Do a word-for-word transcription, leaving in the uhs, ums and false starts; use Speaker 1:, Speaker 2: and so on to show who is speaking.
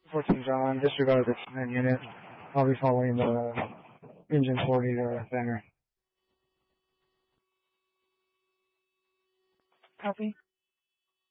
Speaker 1: fourteen John, disregard the command unit. I'll be following the engine forty to Banner.
Speaker 2: Copy.